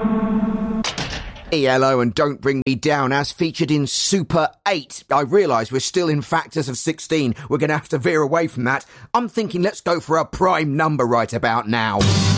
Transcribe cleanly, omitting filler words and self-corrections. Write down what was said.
ELO and Don't Bring Me Down as featured in Super 8. I realise we're still in factors of 16. We're going to have to veer away from that. I'm thinking let's go for a prime number right about now.